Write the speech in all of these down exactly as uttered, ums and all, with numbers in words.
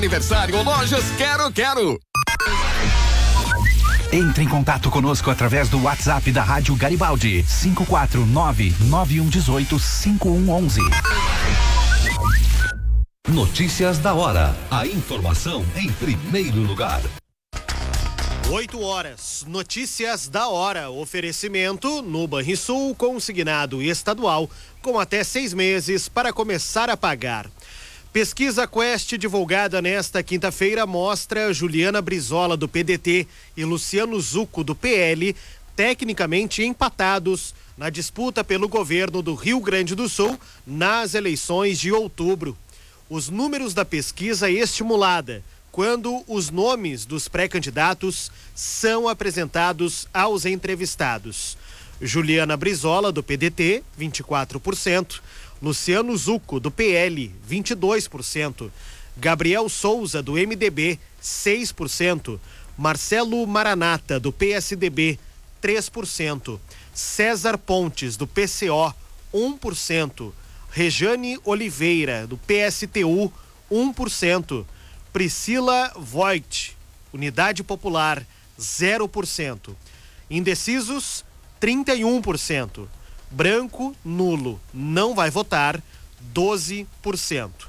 aniversário Lojas Quero Quero. Entre em contato conosco através do WhatsApp da Rádio Garibaldi, cinco quatro nove nove um um oito cinco um um um. Notícias da hora. A informação em primeiro lugar. oito horas. Notícias da hora. Oferecimento no Banrisul, consignado estadual, com até seis meses para começar a pagar. Pesquisa Quest divulgada nesta quinta-feira mostra Juliana Brizola do P D T e Luciano Zucco do P L tecnicamente empatados na disputa pelo governo do Rio Grande do Sul nas eleições de outubro. Os números da pesquisa estimulada quando os nomes dos pré-candidatos são apresentados aos entrevistados. Juliana Brizola do P D T, vinte e quatro por cento. Luciano Zucco, do P L, vinte e dois por cento. Gabriel Souza, do M D B, seis por cento. Marcelo Maranata, do P S D B, três por cento. César Pontes, do P C O, um por cento. Rejane Oliveira, do P S T U, um por cento. Priscila Voigt, Unidade Popular, zero por cento. Indecisos, trinta e um por cento. Branco, nulo, não vai votar, doze por cento.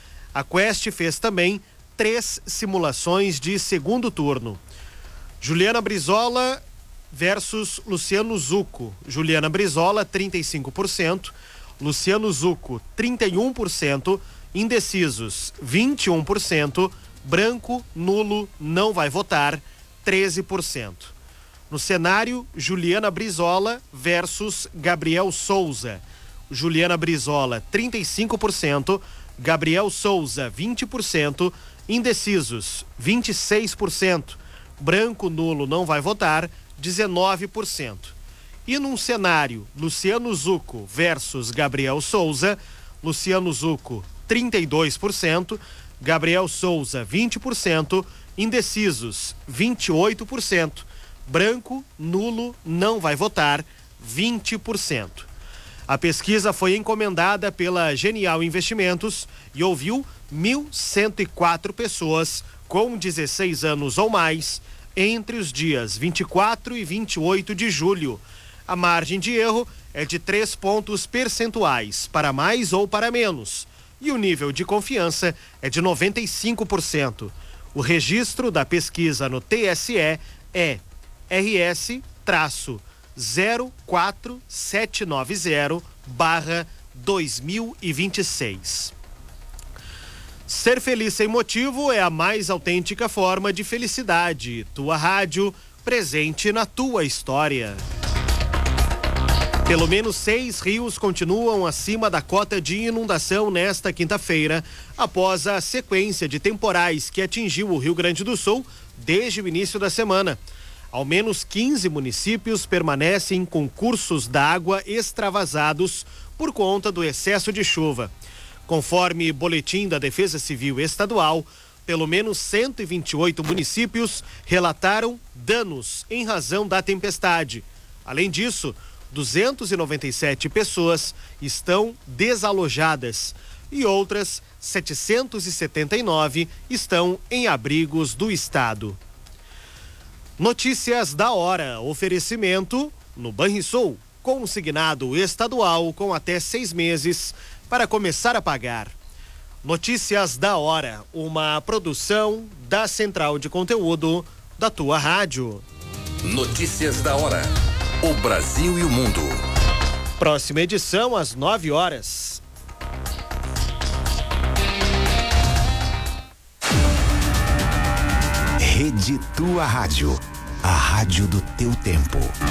A Quest fez também três simulações de segundo turno. Juliana Brizola versus Luciano Zucco. Juliana Brizola, trinta e cinco por cento. Luciano Zucco, trinta e um por cento. Indecisos, vinte e um por cento. Branco, nulo, não vai votar, treze por cento. No cenário, Juliana Brizola versus Gabriel Souza. Juliana Brizola, trinta e cinco por cento. Gabriel Souza, vinte por cento. Indecisos, vinte e seis por cento. Branco, nulo, não vai votar, dezenove por cento. E num cenário, Luciano Zucco versus Gabriel Souza. Luciano Zucco, trinta e dois por cento. Gabriel Souza, vinte por cento. Indecisos, vinte e oito por cento. Branco, nulo, não vai votar, vinte por cento. A pesquisa foi encomendada pela Genial Investimentos e ouviu mil cento e quatro pessoas com dezesseis anos ou mais entre os dias vinte e quatro e vinte e oito de julho. A margem de erro é de três pontos percentuais, para mais ou para menos, e o nível de confiança é de noventa e cinco por cento. O registro da pesquisa no T S E é R S zero quatro sete nove zero barra dois mil e vinte e seis. Ser feliz sem motivo é a mais autêntica forma de felicidade. Tua rádio, presente na tua história. Pelo menos seis rios continuam acima da cota de inundação nesta quinta-feira, após a sequência de temporais que atingiu o Rio Grande do Sul desde o início da semana. Ao menos quinze municípios permanecem com cursos d'água extravasados por conta do excesso de chuva. Conforme boletim da Defesa Civil Estadual, pelo menos cento e vinte e oito municípios relataram danos em razão da tempestade. Além disso, duzentas e noventa e sete pessoas estão desalojadas e outras setecentas e setenta e nove estão em abrigos do estado. Notícias da hora. Oferecimento no Banrisul, consignado estadual com até seis meses para começar a pagar. Notícias da hora, uma produção da Central de Conteúdo da tua rádio. Notícias da hora. O Brasil e o mundo. Próxima edição às nove horas. Rede Tua Rádio, a rádio do teu tempo.